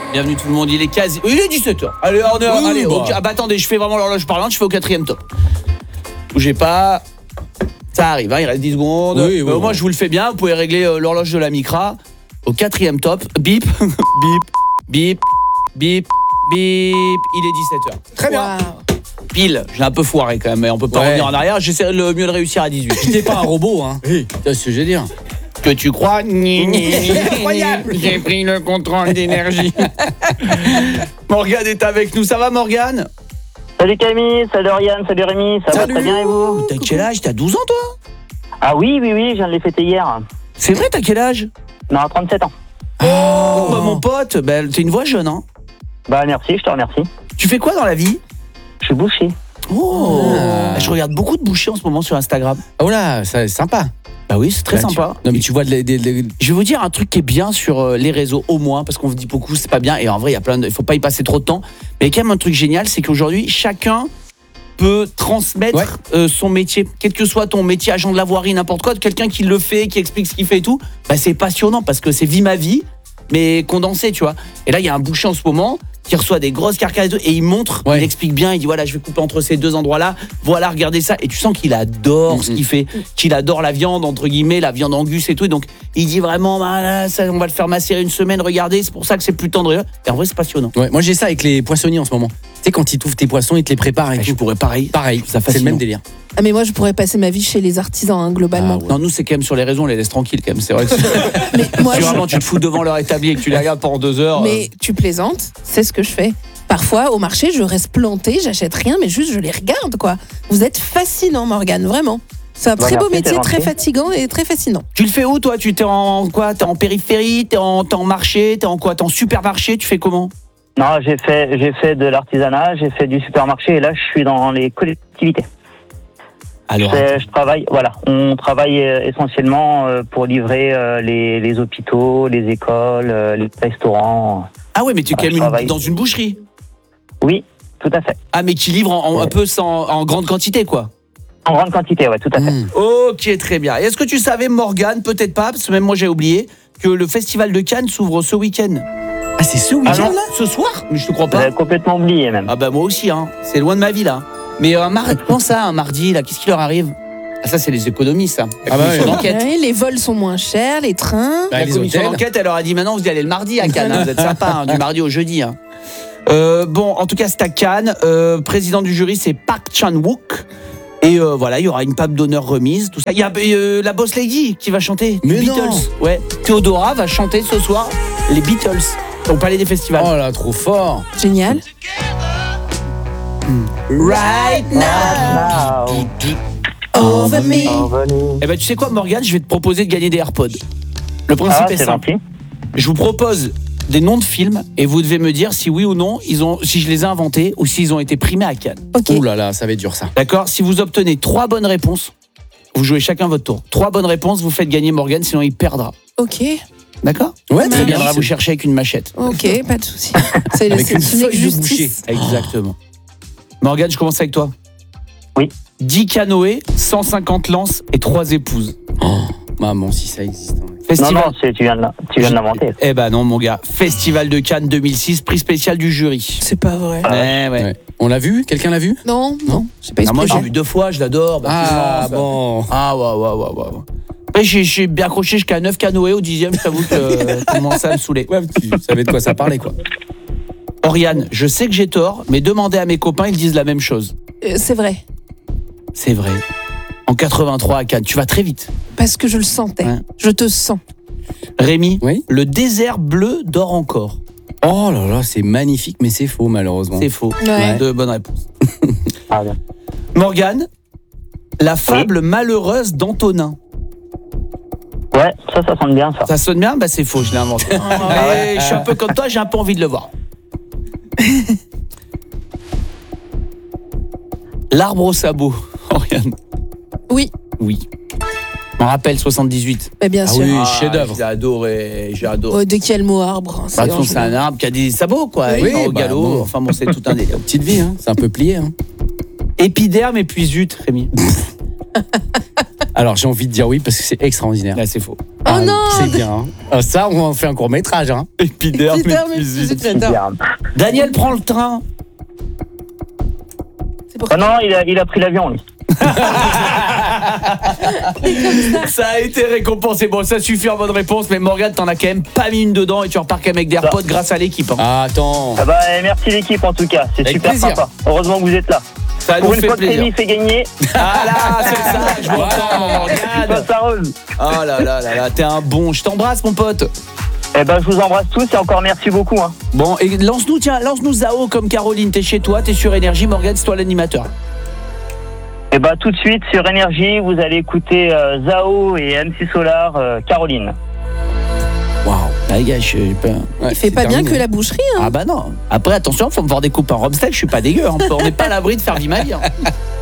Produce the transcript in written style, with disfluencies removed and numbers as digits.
Bienvenue tout le monde, il est 17h. Allez, okay. Attendez, je fais vraiment l'horloge parlante, je fais au 4e top. Bougez pas. Ça arrive, il reste 10 secondes. Oui, moi, je vous le fais bien, vous pouvez régler l'horloge de la Micra. Au 4e top, bip, bip, bip, bip, bip, il est 17h. Très bien. Pile, j'ai un peu foiré quand même, mais on peut pas revenir en arrière, j'essaie le mieux de réussir à 18. J'étais pas un robot, hein. Oui. C'est ce que je veux dire. Que tu crois Incroyable. J'ai pris le contrôle d'énergie. Morgane est avec nous, ça va Morgane? Salut Camille, salut Oriane, salut Rémi, ça va très bien et vous? T'as quel âge? T'as 12 ans toi? Ah oui, je viens de les fêter hier. C'est vrai, t'as quel âge? Non, 37 ans. Oh bah mon pote, t'es une voix jeune hein. Bah merci, je te remercie. Tu fais quoi dans la vie? Je suis boucher. Je regarde beaucoup de bouchers en ce moment sur Instagram. Oh là, c'est sympa. Bah oui, c'est très sympa. Non mais tu vois Je vais vous dire un truc qui est bien sur les réseaux, au moins, parce qu'on vous dit beaucoup, c'est pas bien. Et en vrai, il faut pas y passer trop de temps. Mais il y a quand même un truc génial, c'est qu'aujourd'hui, chacun peut transmettre son métier. Quel que soit ton métier, agent de la voirie, n'importe quoi, quelqu'un qui le fait, qui explique ce qu'il fait et tout, bah c'est passionnant parce que c'est vie ma vie, mais condensé, tu vois. Et là, il y a un boucher en ce moment qui reçoit des grosses carcasses et tout, et il montre, il explique bien, il dit voilà, je vais couper entre ces deux endroits-là, voilà, regardez ça, et tu sens qu'il adore ce qu'il fait, qu'il adore la viande, entre guillemets, la viande angus et tout, et donc il dit vraiment, voilà, ça, on va le faire macérer une semaine, regardez, c'est pour ça que c'est plus tendre, et en vrai c'est passionnant. Ouais, moi j'ai ça avec les poissonniers en ce moment. Tu sais, quand ils touffent tes poissons, ils te les préparent et tout. Je pourrais pareil, ça fait le même délire. Ah mais moi je pourrais passer ma vie chez les artisans globalement. Non, nous c'est quand même sur les réseaux, on les laisse tranquilles quand même, c'est vrai que mais moi, si vraiment tu te fous devant leur établi et que tu les regardes pendant 2 heures. Mais tu plaisantes, c'est ce que je fais. Parfois au marché je reste plantée, j'achète rien mais juste je les regarde quoi. Vous êtes fascinant Morgane, vraiment. C'est un très beau métier, très fatigant et très fascinant. Tu le fais où toi? Tu t'es en quoi? T'es en périphérie? T'es en marché? T'es en quoi? T'es en supermarché? Tu fais comment? Non, j'ai fait de l'artisanat, j'ai fait du supermarché et là je suis dans les collectivités. Alors, je travaille, on travaille essentiellement pour livrer les hôpitaux, les écoles, les restaurants. Ah ouais, mais tu es quand même dans une boucherie? Oui, tout à fait. Ah, mais qui livre un peu en grande quantité, quoi? En grande quantité, ouais, tout à fait. Ok, très bien. Et est-ce que tu savais, Morgane, peut-être pas, parce que même moi j'ai oublié, que le festival de Cannes s'ouvre ce week-end? Ah, c'est ce week-end là? Ce soir? Mais je te crois pas. J'avais complètement oublié même. Ah bah moi aussi, hein. C'est loin de ma vie, là. Mais comment ça, un mardi, là? Qu'est-ce qui leur arrive? Ah, ça, c'est les économies, ça. La commission d'enquête. Ouais, les vols sont moins chers, les trains. La commission d'enquête, elle leur a dit maintenant, vous y allez le mardi à Cannes. Hein, vous êtes sympa, du mardi au jeudi. Hein. Bon, en tout cas, c'est à Cannes. Président du jury, c'est Park Chan-wook. Et voilà, il y aura une pape d'honneur remise, tout ça. Il y a la Boss Lady qui va chanter. Mais les Beatles. Non. Ouais. Théodora va chanter ce soir les Beatles au Palais des Festivals. Oh là, trop fort. Génial. Right now. Over me. Eh ben, tu sais quoi, Morgane, je vais te proposer de gagner des AirPods. Le principe est simple. Gentil. Je vous propose des noms de films et vous devez me dire si oui ou non si je les ai inventés ou s'ils ont été primés à Cannes. Ok. Ouh là là, ça va être dur ça. D'accord? Si vous obtenez 3 bonnes réponses, vous jouez chacun votre tour. 3 bonnes réponses, vous faites gagner Morgane, sinon il perdra. Ok. D'accord? Ouais, Il très bien. viendra vous chercher avec une machette. Ok, pas de souci. C'est Avec une feuille de justice. Exactement. Morgane, je commence avec toi. Oui. 10 canoës, 150 lances et 3 épouses. Maman, si ça existe. Hein. Festival... Non, tu viens de l'inventer. Eh ben non, mon gars. Festival de Cannes 2006, prix spécial du jury. C'est pas vrai. Ouais. Ouais. On l'a vu? Quelqu'un l'a vu? Non. J'ai pas Ah, moi, expliqué. j'ai vu 2 fois, je l'adore. Ah bon. Ah, ouais. Après, j'ai bien accroché jusqu'à 9 canoës au 10e, je t'avoue que commence à me saouler. Ouais, tu savais de quoi ça parlait quoi. Oriane, je sais que j'ai tort, mais demandez à mes copains, ils disent la même chose. C'est vrai. C'est vrai. En 83 à Cannes, tu vas très vite. Parce que je le sentais. Ouais. Je te sens. Rémi, Oui. le désert bleu dort encore. Oh là là, c'est magnifique, mais c'est faux malheureusement. C'est faux. Ouais. 2 bonnes réponses. Ah, bien. Morgane, la fable malheureuse d'Antonin. Ouais, ça sonne bien ça. Ça sonne bien? Bah c'est faux, je l'ai inventé. Mais je suis un peu comme toi, j'ai un peu envie de le voir. L'arbre au sabot. Oriane. Oui. Oui. Je m'en rappelle, 78. Mais bien sûr. oui. Chef-d'œuvre. J'ai adoré. Oh, de quel mot arbre? Bah, de toute façon, c'est un arbre qui a des sabots, quoi. Oui. Il va au bah, galop. bon. Enfin bon, c'est tout un délire. Petite vie, hein. C'est un peu plié, hein. Épiderme et puis zut, Rémi. Alors j'ai envie de dire oui parce que c'est extraordinaire. Là, c'est faux. Oh non. C'est bien. Ça, on en fait un court-métrage. Hein. Épiderme, Épiderme, épiderme. Épiderme. Daniel prend le train. C'est pour Oh non, il a pris l'avion, lui. Ça a été récompensé. Bon, ça suffit en bonne réponse, mais Morgane, t'en as quand même pas mis une dedans et tu repars quand même avec des AirPods grâce à l'équipe. Hein. Ah, attends. Ah bah, merci l'équipe en tout cas, c'est Avec super plaisir. sympa. Heureusement que vous êtes là. Ça Pour nous une fait fois que plaisir. Rémi fait gagner, Ah là, c'est ça, je vous entends, Morgane. ça rose. Oh là là là là, t'es un bon. Je t'embrasse, mon pote. Eh ben, je vous embrasse tous et encore merci beaucoup. Hein. Bon, et lance-nous Zao comme Caroline. T'es chez toi, t'es sur Énergie. Morgane, c'est toi l'animateur. Eh ben, tout de suite sur Énergie, vous allez écouter Zao et MC Solar, Caroline. Waouh, les gars, Il fait pas bien que la boucherie. Hein. Ah bah non. Après, attention, faut me voir des coupes en Romsteak, je suis pas dégueu. Hein. On n'est pas à l'abri de faire vie ma vie. Hein.